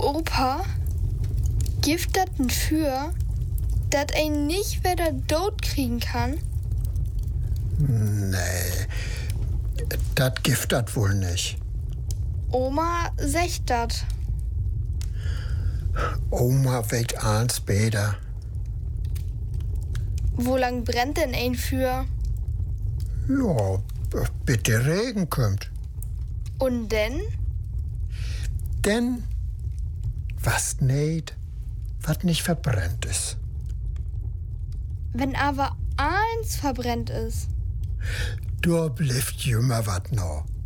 Opa, gibt das ein für, dass ein nicht wieder tot kriegen kann? Nee, das gibt das wohl nicht. Oma sagt das. Oma weht eins später. Wo lang brennt denn ein für? Ja, bis der Regen kommt. Und denn? Denn was nicht, was nicht verbrennt ist. Wenn aber eins verbrennt ist. Da bleibt jümmer wat noch.